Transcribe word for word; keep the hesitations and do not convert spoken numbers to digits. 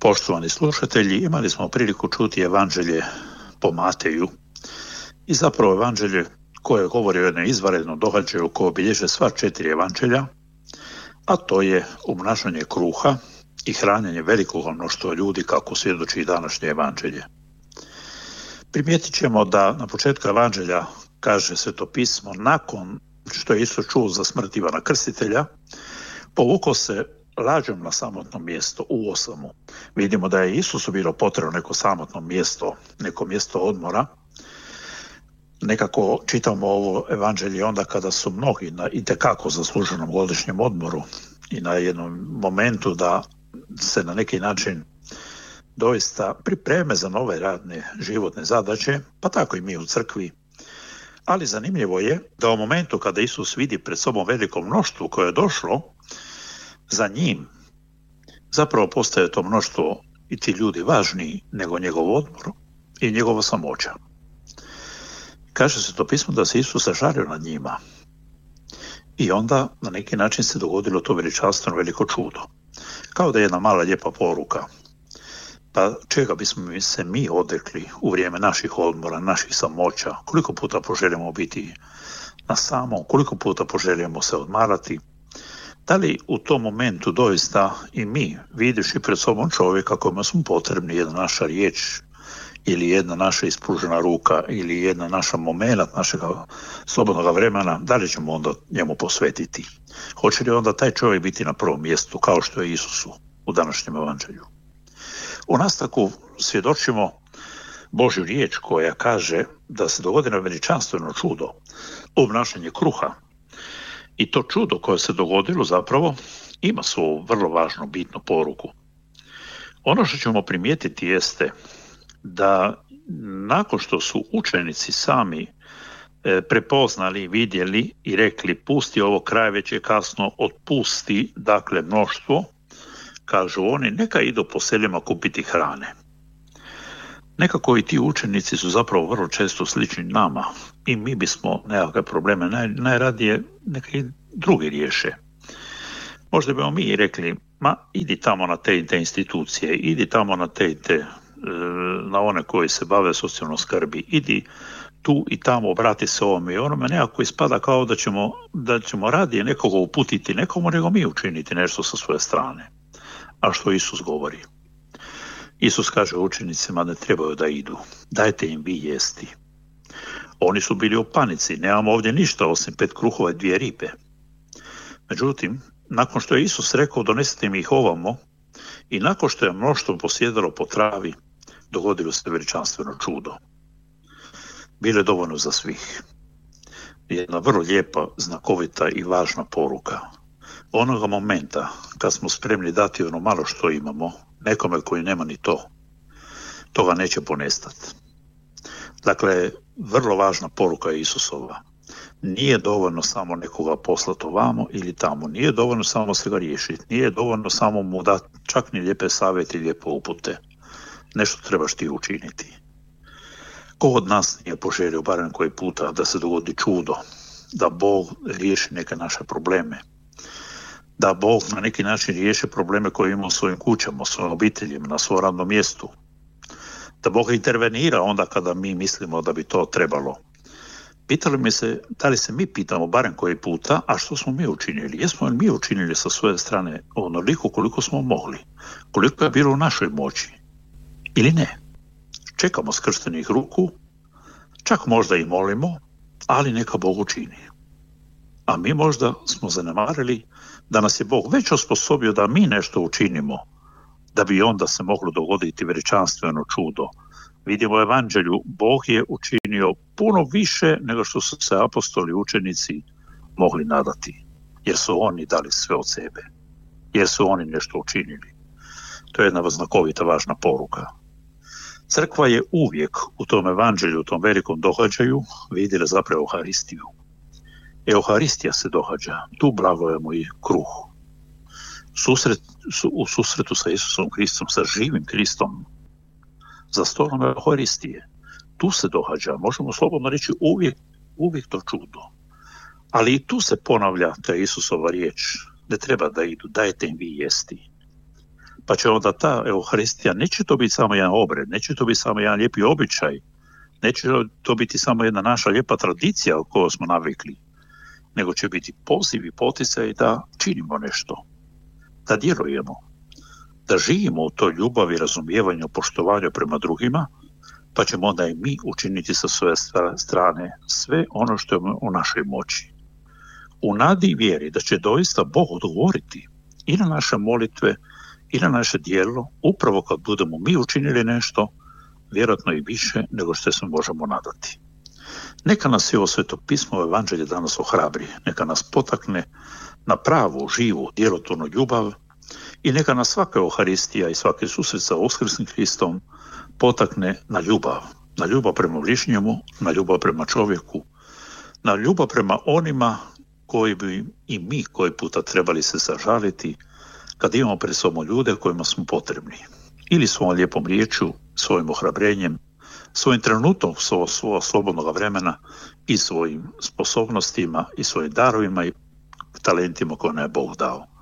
Poštovani slušatelji, imali smo priliku čuti evanđelje po Mateju i zapravo evanđelje koje govori o jednom izvanrednom događaju koje obilježe sva četiri evanđelja, a to je obnašanje kruha i hranjenje velikog mnoštva ljudi kako svjedoči i današnje evanđelje. Primijetit ćemo da na početku evanđelja kaže Sveto pismo, nakon što je Isus čuo za smrt Ivana Krstitelja, povukao se lađom na samotno mjesto u osamu. Vidimo da je Isusu bilo potrebno neko samotno mjesto, neko mjesto odmora. Nekako čitamo ovo evanđelje onda kada su mnogi na itekako zasluženom godišnjem odmoru i na jednom momentu da se na neki način doista pripreme za nove radne životne zadaće, pa tako i mi u crkvi. Ali zanimljivo je da u momentu kada Isus vidi pred sobom veliko mnoštvo koje je došlo za njim, zapravo postaje to mnoštvo i ti ljudi važniji nego njegov odmor i njegova samoća. Kaže se to pismo da se Isus zažario nad njima i onda na neki način se dogodilo to veličanstveno veliko čudo. Kao da je jedna mala lijepa poruka. Pa čega bismo se mi odrekli u vrijeme naših odmora, naših samoća, koliko puta poželimo biti na samom, koliko puta poželimo se odmarati. Da li u tom momentu doista i mi, vidiš i pred sobom čovjeka kojima smo potrebni jedna naša riječ ili jedna naša ispružena ruka ili jedna naša momenat našeg slobodnog vremena, da li ćemo onda njemu posvetiti? Hoće li onda taj čovjek biti na prvom mjestu kao što je Isusu u današnjem evanđelju? U nastavku svjedočimo Božju riječ koja kaže da se dogodilo veličanstveno čudo, obnašanje kruha. I to čudo koje se dogodilo zapravo ima svoju vrlo važnu bitnu poruku. Ono što ćemo primijetiti jeste da nakon što su učenici sami e, prepoznali, vidjeli i rekli pusti ovo, kraj već je kasno, otpusti dakle mnoštvo, kažu oni neka idu po seljima kupiti hrane. Nekako i ti učenici su zapravo vrlo često slični nama i mi bismo nekakve probleme naj, najradije neka i drugi riješe. Možda bismo mi rekli, ma idi tamo na te i te institucije, idi tamo na te i te, na one koji se bave socijalnom skrbi, idi tu i tamo, obrati se ovome i onome, nekako ispada kao da ćemo, da ćemo radije nekoga uputiti nekomu nego mi učiniti nešto sa svoje strane. A što Isus govori? Isus kaže učenicima da trebaju da idu. Dajte im vi jesti. Oni su bili u panici. Nemamo ovdje ništa osim pet kruhova i dvije ribe. Međutim, nakon što je Isus rekao donesite mi ih ovamo i nakon što je mnoštvo posjedalo po travi, dogodilo se veličanstveno čudo. Bilo je dovoljno za svih. Jedna vrlo lijepa, znakovita i važna poruka. Onoga momenta kad smo spremni dati ono malo što imamo, nekome koji nema ni to, toga neće ponestati. Dakle, vrlo važna poruka je Isusova. Nije dovoljno samo nekoga poslati ovamo ili tamo, nije dovoljno samo se ga riješiti, nije dovoljno samo mu dati čak ni lijepe savjete i lijepe upute. Nešto trebaš ti učiniti. Ko od nas nije poželio barem koji puta da se dogodi čudo, da Bog riješi neke naše probleme, da Bog na neki način riješi probleme koje imamo u svojim kućama, u svojim obiteljima, na svom radnom mjestu. Da Bog intervenira onda kada mi mislimo da bi to trebalo. Pitali mi se, da li se mi pitamo barem koji puta, a što smo mi učinili? Jesmo li mi učinili sa svoje strane onoliko koliko smo mogli? Koliko je bilo u našoj moći? Ili ne? Čekamo skrštenih ruku, čak možda i molimo, ali neka Bog učini. A mi možda smo zanemarili da nas je Bog već osposobio da mi nešto učinimo, da bi onda se moglo dogoditi veličanstveno čudo. Vidimo u evanđelju, Bog je učinio puno više nego što su se apostoli učenici mogli nadati, jer su oni dali sve od sebe, jer su oni nešto učinili. To je jedna znakovita važna poruka. Crkva je uvijek u tom evanđelju, u tom velikom događaju vidjela zapravo Euharistiju. Euharistija se događa, tu blagujemo i kruh. Susret, su, u susretu sa Isusom Kristom, sa živim Kristom, za stolom Euharistije. Tu se događa, možemo slobodno reći, uvijek, uvijek to čudo. Ali i tu se ponavlja ta Isusova riječ, da treba da idu, dajte im vi jesti. Pa će onda ta Euharistija, neće to biti samo jedan obred, neće to biti samo jedan lijepi običaj, neće to biti samo jedna naša lijepa tradicija o kojoj smo navikli, nego će biti poziv i poticaj da činimo nešto, da djelujemo, da živimo u toj ljubavi, razumijevanju, poštovanju prema drugima, pa ćemo onda i mi učiniti sa svoje strane sve ono što je u našoj moći. U nadi i vjeri da će doista Bog odgovoriti i na naše molitve i na naše djelo, upravo kad budemo mi učinili nešto, vjerojatno i više nego što se možemo nadati. Neka nas i ovo Sveto pismo u Evanđelju danas ohrabri, neka nas potakne na pravu, živu, djelotvornu ljubav i neka nas svaka Euharistija i svaki susret sa Uskrsnim Hristom potakne na ljubav, na ljubav prema bližnjemu, na ljubav prema čovjeku, na ljubav prema onima koji bi i mi koji puta trebali se sažaliti kad imamo pred sobom ljude kojima smo potrebni. Ili svojom lijepom riječju, svojim ohrabrenjem, svojim trenutom svog, svog slobodnog vremena i svojim sposobnostima i svojim darovima i talentima koje nam je Bog dao.